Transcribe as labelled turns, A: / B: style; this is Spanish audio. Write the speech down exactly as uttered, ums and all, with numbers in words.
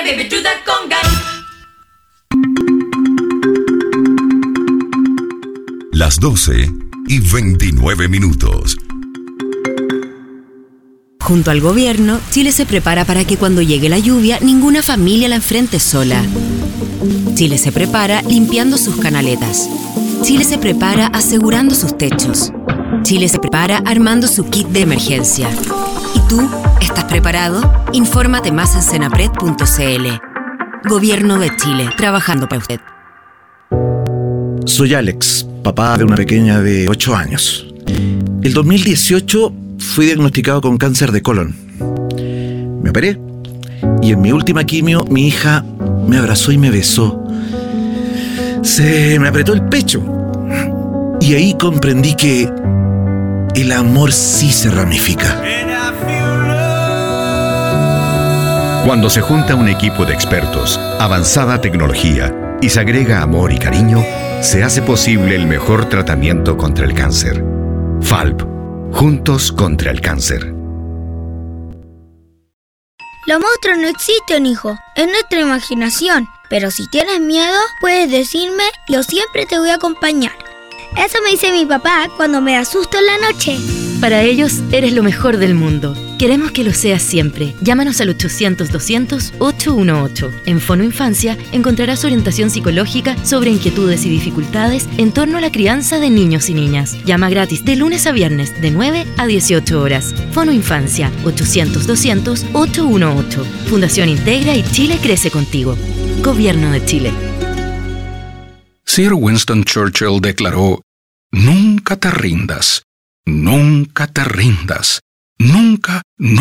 A: conga, baby, do the conga.
B: Las doce y veintinueve minutos.
C: Junto al gobierno, Chile se prepara para que cuando llegue la lluvia, ninguna familia la enfrente sola. Chile se prepara limpiando sus canaletas. Chile se prepara asegurando sus techos. Chile se prepara armando su kit de emergencia. ¿Y tú? ¿Estás preparado? Infórmate más en senapred punto c l. Gobierno de Chile, trabajando para usted.
D: Soy Alex, papá de una pequeña de ocho años. El dos mil dieciocho fui diagnosticado con cáncer de colon. Me operé y en mi última quimio mi hija me abrazó y me besó. Se me apretó el pecho y ahí comprendí que el amor sí se ramifica.
E: Cuando se junta un equipo de expertos, avanzada tecnología y se agrega amor y cariño, se hace posible el mejor tratamiento contra el cáncer. F A L P, juntos contra el cáncer.
F: Los monstruos no existen, hijo. Es nuestra imaginación. Pero si tienes miedo, puedes decirme, yo siempre te voy a acompañar. Eso me dice mi papá cuando me da susto en la noche.
G: Para ellos, eres lo mejor del mundo. Queremos que lo seas siempre. Llámanos al ochocientos, doscientos, ochocientos dieciocho. En Fono Infancia encontrarás orientación psicológica sobre inquietudes y dificultades en torno a la crianza de niños y niñas. Llama gratis de lunes a viernes de nueve a dieciocho horas. Fono Infancia, ochocientos, doscientos, ochocientos dieciocho. Fundación Integra y Chile crece contigo. Gobierno de Chile.
H: Sir Winston Churchill declaró: nunca te rindas, nunca te rindas, nunca, nunca.